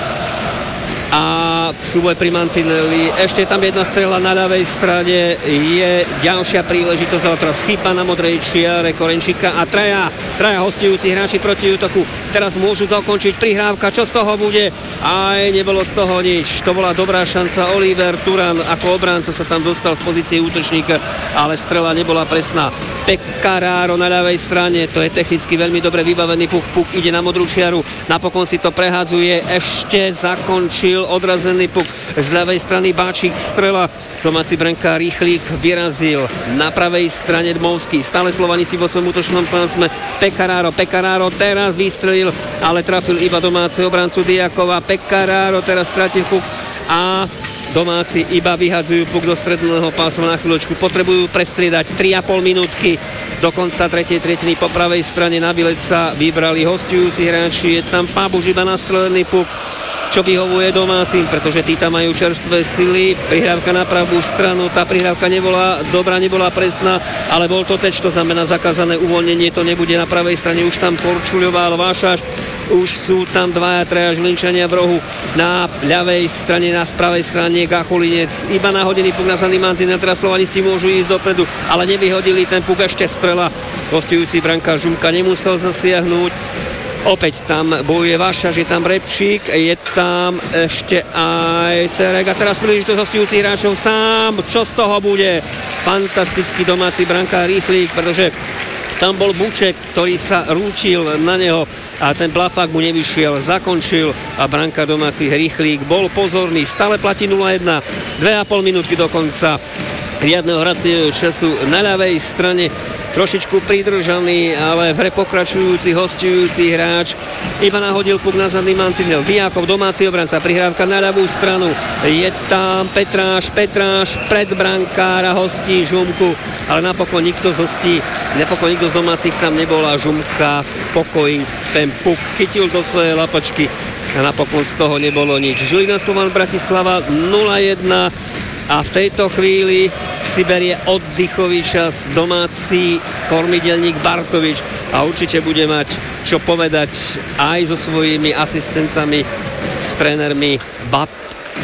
a súboj pri mantineli, ešte tam jedna strela na ľavej strane, je ďalšia príležitosť, ale teraz chyba na modrej čiare Korenčíka a traja, traja hostujúci hráči proti útoku, teraz môžu dokončiť prihrávka, čo z toho bude? Aj nebolo z toho nič, to bola dobrá šanca, Oliver Turan ako obránca sa tam dostal z pozície útočníka, ale strela nebola presná. Pekaráro na ľavej strane, to je technicky veľmi dobre vybavený puk, puk ide na modrú čiaru, napokon si to prehadzuje, ešte zakončil odrazený puk z ľavej strany Báčik, strela, domáci brankár Rýchlík vyrazil na pravej strane Dmovský, stále Slovanici vo svojom útočnom pásme, Pekaráro, Pekaráro teraz vystrelil, ale trafil iba domáceho obrancu Diakova, Pekaráro teraz stratil puk a domáci iba vyhadzujú puk do stredného pásma na chvíľočku, potrebujú prestriedať tri a pol minútky do konca tretej tretiny. Po pravej strane na bilet sa vybrali hostujúci hráči, je tam Pabuž iba nastrelený puk, čo vyhovuje domácim, pretože tí tam majú čerstvé sily. Prihrávka na pravú stranu, tá prihrávka nebola dobrá, nebola presná, ale bol to teč, to znamená zakázané uvoľnenie, to nebude na pravej strane, už tam korčuľoval Vášaš, už sú tam dvaja, traja Žilinčania v rohu, na ľavej strane, na pravej strane Gachulinec, iba nahodený puk na zadný mantinel, teraz Slovanici môžu ísť dopredu, ale nevyhodili ten puk, ešte strela, hostujúci brankár Žumka nemusel zasiahnuť. Opäť tam bojuje Vašaš, je tam Repčík, je tam ešte aj Terek a teraz príležitosť hostujúcich hráčov sám, čo z toho bude? Fantastický domáci brankár Rýchlík, pretože tam bol Buček, ktorý sa rúčil na neho a ten blafák mu nevyšiel, zakončil a brankár domácich Rýchlík bol pozorný, stále platí nula jedna, dve a pol minútky do konca riadneho hracieho času na ľavej strane, trošičku pridržaný, ale v hre pokračujúci hostujúci hráč iba nahodil puk na zadný mantinel. Diakov, domáci obranca, prihrávka na ľavú stranu, je tam Petráš, Petráš pred brankára, hostí Žumku, ale napokon nikto z hostí, napokon nikto z domácich tam nebol a Žumka v pokoji ten puk chytil do svojej lapačky a napokon z toho nebolo nič. Žilina Slovan Bratislava nula jedna a v tejto chvíli si berie oddychový čas domáci kormidelník Bartovič a určite bude mať čo povedať aj so svojimi asistentami, s trénermi Bat-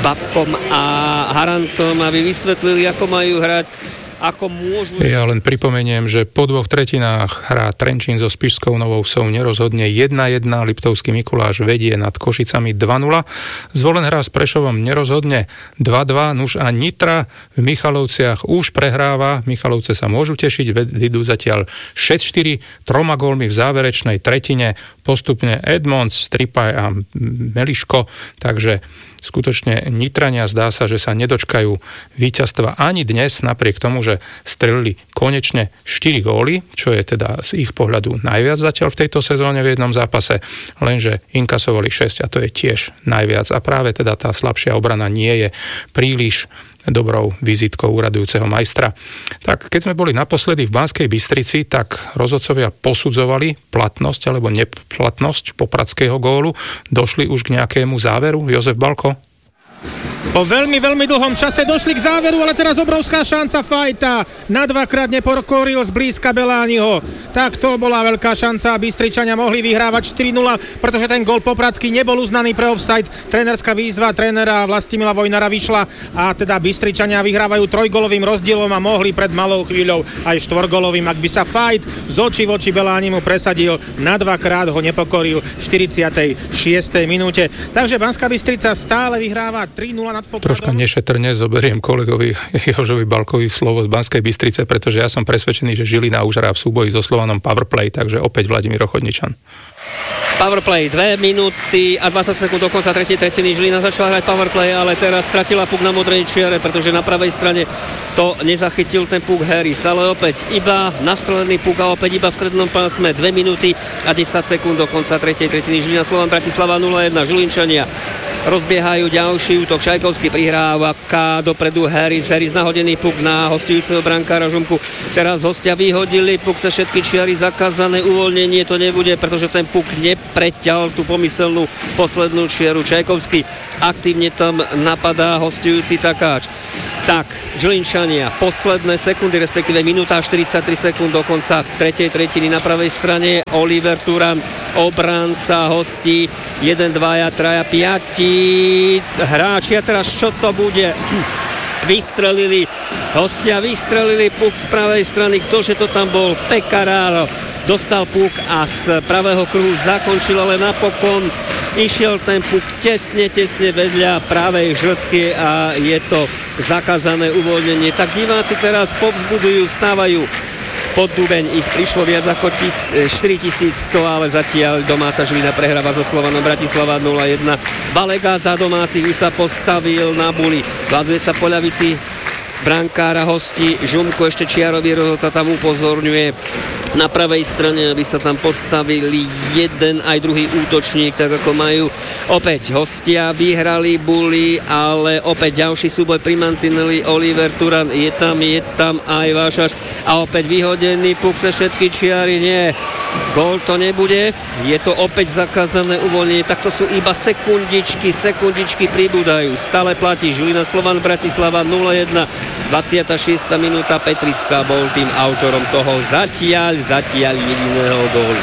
Babkom a Harantom, aby vysvetlili, ako majú hrať, ako môžu... Ja len pripomeniem, že po dvoch tretinách hrá Trenčín so Spišskou Novou Vsou nerozhodne jedna jedna, Liptovský Mikuláš vedie nad Košicami dva nula, Zvolen hrá s Prešovom nerozhodne dva dva, nuž a Nitra v Michalovciach už prehráva, Michalovce sa môžu tešiť, vedú zatiaľ šesť štyri, troma gólmi v záverečnej tretine, postupne Edmonds, Stripaj a Meliško, takže skutočne Nitrania zdá sa, že sa nedočkajú víťazstva ani dnes, napriek tomu, že strelili konečne štyri góly, čo je teda z ich pohľadu najviac zatiaľ v tejto sezóne v jednom zápase, lenže inkasovali šesť a to je tiež najviac. A práve teda tá slabšia obrana nie je príliš dobrou vizitkou úradujúceho majstra. Tak keď sme boli naposledy v Banskej Bystrici, tak rozhodcovia posudzovali platnosť alebo neplatnosť popradského gólu. Došli už k nejakému záveru? Jozef Balko? Po veľmi, veľmi dlhom čase došli k záveru, ale teraz obrovská šanca Fajta. Na dvakrát nepokoril zblízka Belániho. Tak to bola veľká šanca. Bystričania mohli vyhrávať štyri nula, pretože ten gól popradsky nebol uznaný pre offside. Trénerská výzva trénera Vlastimila Vojnara vyšla a teda Bystričania vyhrávajú trojgolovým rozdielom a mohli pred malou chvíľou aj štvorgolovým. Ak by sa Fajt z očí v oči Belánimu presadil, na dvakrát ho nepokoril v štyridsiatej šiestej minúte. Takže Banská Bystrica stále vyhráva tri nula nad Popradom. Troška nešetrne zoberiem kolegovi Jožovi Balkovi slovo z Banskej Bystrice, pretože ja som presvedčený, že Žilina už hrá v súboji so Slovanom powerplay, takže opäť Vladimír Ochodničan. Powerplay, dve minúty a dvadsať sekúnd do konca tretej tretiny. Žilina začala hrať powerplay, ale teraz stratila puk na modrej čiare, pretože na pravej strane to nezachytil ten puk Harris, ale opäť iba nastrelený puk a opäť iba v strednom pásme. dve minúty a desať sekúnd do konca tretej tretiny. Žilina Slovan Bratislava nula jedna. Žilinčania rozbiehajú ďalší útok. Čajkovský prihráva K dopredu Harris. Harris nahodený puk na hostujúceho brankára Žumku. Teraz hostia vyhodili puk sa všetky čiary zakázané. Uvoľnenie to nebude, pretože ten puk nepreťal tú pomyselnú poslednú čiaru. Čajkovský aktívne tam napadá hostujúci takáč. Tak, Žilinčania, posledné sekundy, respektíve minúta štyridsaťtri sekúnd do konca tretej tretiny. Na pravej strane Oliver Turan, obranca hostí, jeden, dvaja, traja, piati hráči. A teraz čo to bude? Vystrelili, hostia vystrelili puk z pravej strany. Ktože to tam bol? Pekararo dostal puk a z pravého kruhu zakončil, ale napokon išiel ten puk tesne, tesne vedľa pravej žrtky a je to zakázané uvoľnenie. Tak diváci teraz povzbudujú, vstávajú pod dubeň, ich prišlo viac ako štyritisícsto, ale zatiaľ domáca Žilina prehráva so Slovanom Bratislava nula jedna. Balega za domácich už sa postavil na buli, vládzuje sa po ľavici brankára hostí Žumko, ešte čiarový rozhodca tam upozorňuje na pravej strane, aby sa tam postavili jeden aj druhý útočník, tak ako majú. Opäť hostia vyhrali buli, ale opäť ďalší súboj pri mantineli. Oliver Turan je tam, je tam aj Vášaš a opäť vyhodený puk sa všetky čiary, nie. Gól to nebude, je to opäť zakázané uvoľnenie, takto sú iba sekundičky, sekundičky pribúdajú. Stále platí Žilina Slovan Bratislava nula jedna, dvadsiata šiesta minúta, Petriska bol tým autorom toho zatiaľ, zatiaľ jediného gólu.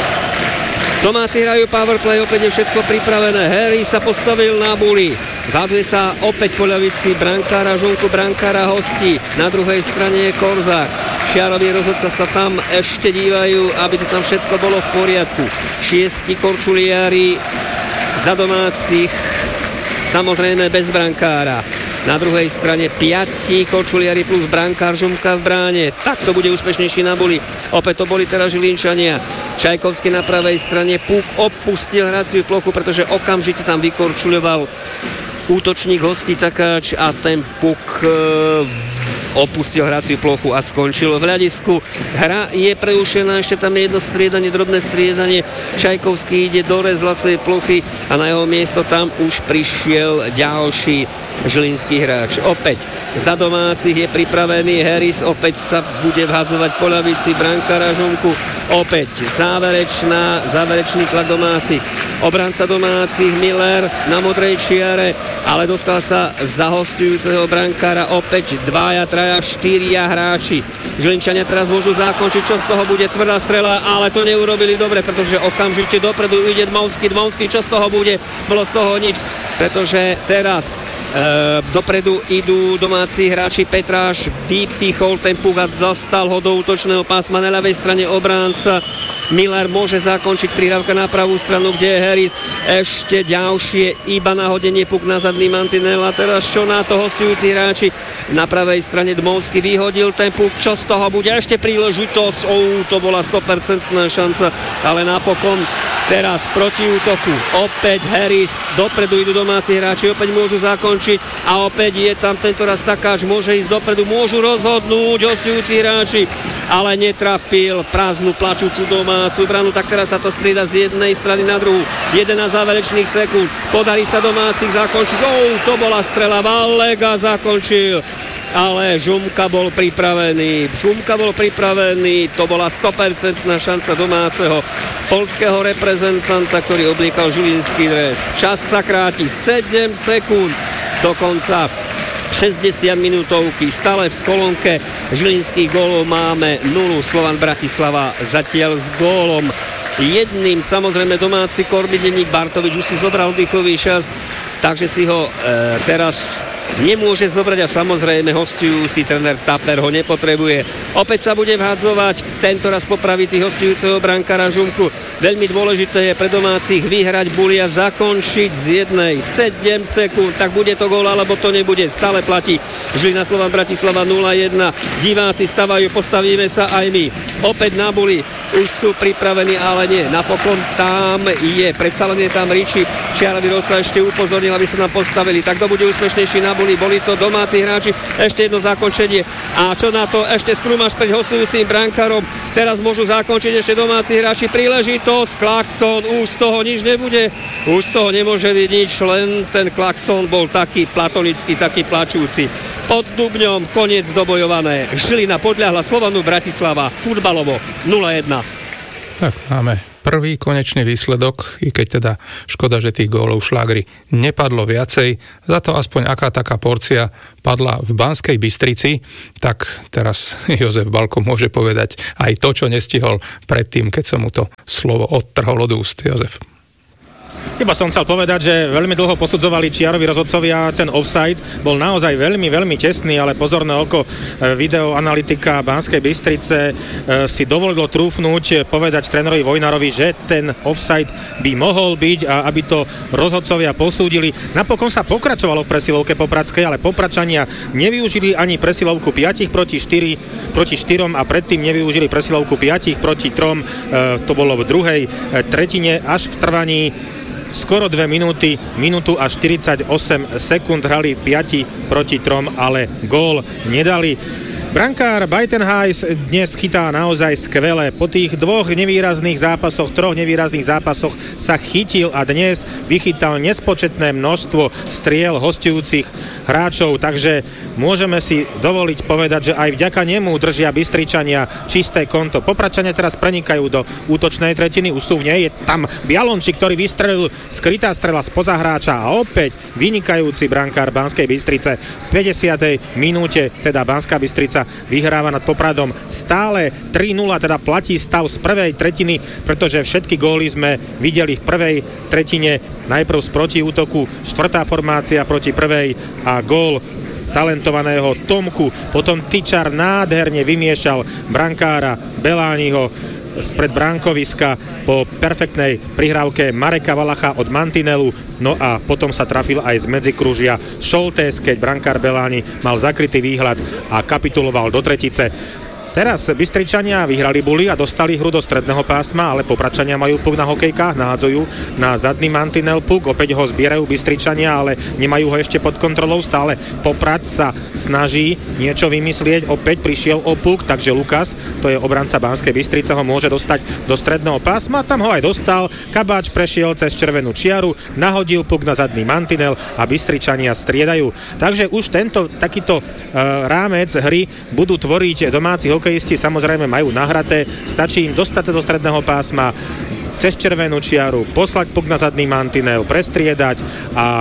Domáci hrajú powerplay, opäť je všetko pripravené. Harry sa postavil na buli. Zhadzuje sa opäť po ľavici brankára Žunku, brankára hostí. Na druhej strane je Korzák. Šiaroví rozhodca sa tam ešte dívajú, aby to tam všetko bolo v poriadku. Šiesti korčuliári za domácich, samozrejme bez brankára. Na druhej strane piati korčuliari plus brankár Žumka v bráne. Tak to bude úspešnejší na buli. Opäť to boli teraz Žilinčania. Čajkovský na pravej strane. Puk opustil hraciu plochu, pretože okamžite tam vykorčuľoval útočník hostí Takáč a ten puk e, opustil hraciu plochu a skončil v hľadisku. Hra je prerušená, ešte tam je jedno striedanie, drobné striedanie. Čajkovský ide do rezlacej plochy a na jeho miesto tam už prišiel ďalší žilinský hráč. Opäť za domácich je pripravený Harris, opäť sa bude vhadzovať po ľavici brankára Žumku. Opäť záverečná, záverečný tlak domácich. Obranca domácich Miller na modrej čiare, ale dostal sa za hostujúceho brankára opäť dvaja, traja, štyria hráči. Žilinčania teraz môžu zakončiť, čo z toho bude tvrdá strela, ale to neurobili dobre, pretože okamžite dopredu ide Dmovský, Dmovský, čo z toho bude? Bolo z toho nič. pretože teraz E, dopredu idú domáci hráči. Petráš vypichol ten puk a dostal ho do útočného pásma na ľavej strane obránca. Miller môže zakončiť prihrávka na pravú stranu, kde je Harris. Ešte ďalšie iba nahodenie, puk na zadný mantinel a teraz čo na to hostujúci hráči. Na pravej strane Dmovský vyhodil ten puk, čo z toho bude ešte príležitosť. Ou, to bola sto percent šanca, ale napokon teraz proti útoku opäť Harris, dopredu idú domáci hráči, opäť môžu zakončiť a opäť je tam tentoraz Takáč, môže ísť dopredu, môžu rozhodnúť hostujúci hráči, ale netrafil prázdnu plačúcu domácu branu, tak teraz sa to strieda z jednej strany na druhú. jedenásť záverečných sekúnd, podarí sa domácich zakončiť, oh, to bola strela, Valega zakončil, ale Žumka bol pripravený, Žumka bol pripravený, to bola sto percent šanca domáceho poľského reprezentanta, ktorý obliekal žilinský dres. Čas sa kráti, sedem sekúnd do konca šesťdesiat minútovky, stále v kolónke žilinských gólov máme nulu, Slovan Bratislava zatiaľ s gólom jedným, samozrejme domáci Korbideník. Bartovič už si zobral oddychový čas, takže si ho e, teraz nemôže zobrať a samozrejme hostujúci tréner Tapper ho nepotrebuje. Opäť sa bude vhadzovať, tentoraz po pravici hostujúceho brankára Žumku. Veľmi dôležité je pre domácich vyhrať bulia, zakončiť z jednej, sedem sekúnd, tak bude to gól, alebo to nebude. Stále platí Žilina Slovan Bratislava nula jedna. Diváci stavajú, postavíme sa aj my. Opäť na buli, už sú pripravení, ale nie. Napokon tam je, predsa len je tam Riči. Čiarový rodca ešte upozornil, aby sa nám postavili. Tak to bude úspešnejší na boli. Boli to domáci hráči. Ešte jedno zakončenie. A čo na to? Ešte skrumáš pred hostujúcim brankárom. Teraz môžu zakončiť ešte domáci hráči. Príležitosť. Klakson. Už z toho nič nebude. Už z toho nemôže byť nič. Len ten klakson bol taký platonický, taký plačúci. Pod Dubňom koniec dobojované. Žilina podľahla Slovanu Bratislava futbalovo nula jedna. Tak máme prvý konečný výsledok, i keď teda škoda, že tých gólov šlágri nepadlo viacej, za to aspoň aká taká porcia padla v Banskej Bystrici, tak teraz Jozef Balko môže povedať aj to, čo nestihol predtým, keď som mu to slovo odtrhol od úst. Jozef. Iba som chcel povedať, že veľmi dlho posudzovali čiaroví rozhodcovia, ten offside bol naozaj veľmi, veľmi tesný, ale pozorné oko videoanalytika Banskej Bystrice si dovolilo trúfnuť, povedať trénerovi Vojnarovi, že ten offside by mohol byť a aby to rozhodcovia posúdili. Napokon sa pokračovalo v presilovke Popradskej, ale Popračania nevyužili ani presilovku päť proti štyri, proti štyrom a predtým nevyužili presilovku päť proti trom, to bolo v druhej tretine, až v trvaní skoro dve minúty, minútu a štyridsaťosem sekúnd hrali päť proti trom, ale gól nedali. Brankár Buitenhuis dnes chytá naozaj skvele. Po tých dvoch nevýrazných zápasoch, troch nevýrazných zápasoch sa chytil a dnes vychytal nespočetné množstvo striel hostujúcich hráčov, takže môžeme si dovoliť povedať, že aj vďaka nemu držia Bystričania čisté konto. Popračania teraz prenikajú do útočnej tretiny, už sú v nej, je tam Bialončík, ktorý vystrelil, skrytá strela spoza hráča a opäť vynikajúci brankár Banskej Bystrice. V päťdesiatej minúte teda Banská Bystrica vyhráva nad Popradom stále tri nula, teda platí stav z prvej tretiny, pretože všetky góly sme videli v prvej tretine, najprv z protiútoku, štvrtá formácia proti prvej a gól talentovaného Tomku, potom Tyčar nádherne vymiešal brankára Belániho spred bránkoviska po perfektnej prihrávke Mareka Valacha od mantinelu, no a potom sa trafil aj z medzikružia Šoltés, keď brankár Beláni mal zakrytý výhľad a kapituloval do tretice. Teraz Bystričania vyhrali buli a dostali hru do stredného pásma, ale Popračania majú puk na hokejkách, nahádzajú na zadný mantinel puk, opäť ho zbierajú Bystričania, ale nemajú ho ešte pod kontrolou, stále Poprad sa snaží niečo vymyslieť, opäť prišiel o puk, takže Lukas, to je obranca Banskej Bystrice, ho môže dostať do stredného pásma, tam ho aj dostal, Kabáč prešiel cez červenú čiaru, nahodil puk na zadný mantinel a Bystričania striedajú. Takže už tento takýto uh, rámec hry budú tvoriť domáci hokej. Hokejisti samozrejme majú nahraté, stačí im dostať sa do stredného pásma, cez červenú čiaru, poslať puk na zadný mantinel, prestriedať a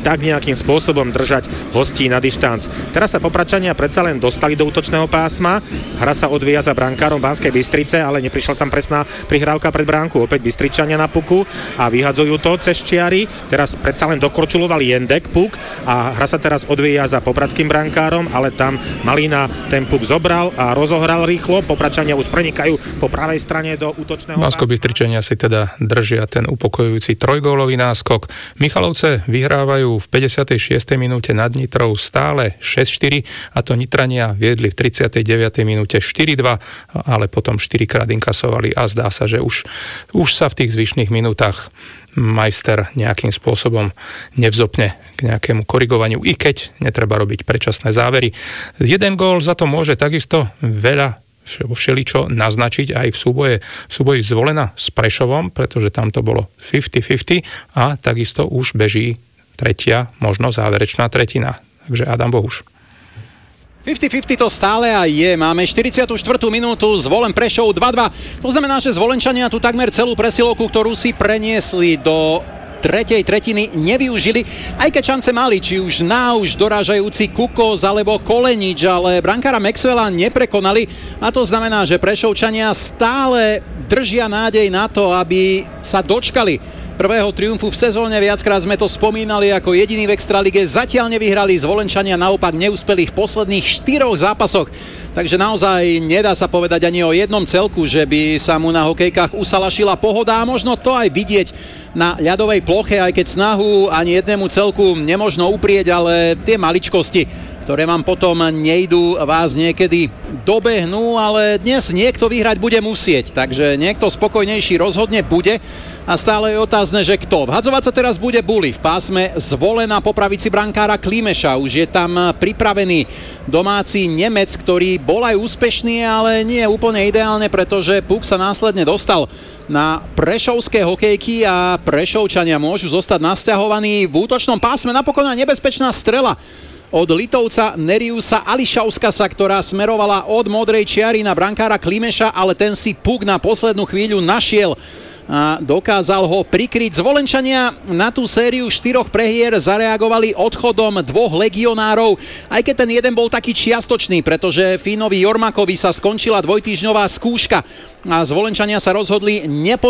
tak nejakým spôsobom držať hostí na dištanc. Teraz sa Popradčania predsa len dostali do útočného pásma. Hra sa odvíja za brankárom Banskej Bystrice, ale neprišla tam presná prihrávka pred bránku. Opäť Bystričania na puku a vyhadzujú to cez čiary. Teraz predsa len dokorčuloval Jendek puk a hra sa teraz odvíja za popradským brankárom, ale tam Malina ten puk zobral a rozohral rýchlo. Popradčania už prenikajú po pravej strane do útočného pásma. Banskobystričania si teda držia ten upokojujúci trojgólový náskok. Michalovce vyhrávajú v päťdesiatej šiestej minúte nad Nitrou stále šesť štyri a to Nitrania viedli v tridsiatej deviatej minúte štyri dva, ale potom štyrikrát inkasovali a zdá sa, že už, už sa v tých zvyšných minútach majster nejakým spôsobom nevzopne k nejakému korigovaniu, i keď netreba robiť predčasné závery. Jeden gól za to môže takisto veľa všeličo naznačiť aj v súboje, v súboji Zvolena s Prešovom, pretože tam to bolo päťdesiat päťdesiat a takisto už beží tretia, možno záverečná tretina. Takže Adam Bohuš. päťdesiat päťdesiat to stále aj je. Máme štyridsiatu štvrtú minútu, Zvolen Prešov dva dva. To znamená, že Zvolenčania tu takmer celú presilovku, ktorú si preniesli do tretej tretiny, nevyužili, aj keď šance mali, či už náuž dorážajúci Kukos alebo Kolenič, ale brankára Maxwella neprekonali a to znamená, že Prešovčania stále držia nádej na to, aby sa dočkali prvého triumfu v sezóne. Viackrát sme to spomínali, ako jediný v extralige zatiaľ nevyhrali, Zvolenčania naopak neúspeli v posledných štyroch zápasoch. Takže naozaj nedá sa povedať ani o jednom celku, že by sa mu na hokejkách usalašila pohoda a možno to aj vidieť na ľadovej ploche, aj keď snahu ani jednému celku nemožno uprieť, ale tie maličkosti, ktoré vám potom nejdú, vás niekedy dobehnú, ale dnes niekto vyhrať bude musieť, takže niekto spokojnejší rozhodne bude. A stále je otázne, že kto. Vhadzovať sa teraz bude Buli v pásme Zvolena po pravici brankára Klimeša. Už je tam pripravený domáci Nemec, ktorý bol aj úspešný, ale nie úplne ideálne, pretože puk sa následne dostal na prešovské hokejky a Prešovčania môžu zostať nasťahovaní v útočnom pásme. Napokon nebezpečná strela od Litovca Neriusa Ališauskasa, ktorá smerovala od modrej čiary na brankára Klimeša, ale ten si puk na poslednú chvíľu našiel a dokázal ho prikryť. Zvolenčania na tú sériu štyroch prehier zareagovali odchodom dvoch legionárov, aj keď ten jeden bol taký čiastočný, pretože Fínovi Jormakovi sa skončila dvojtýždňová skúška a Zvolenčania sa rozhodli nepo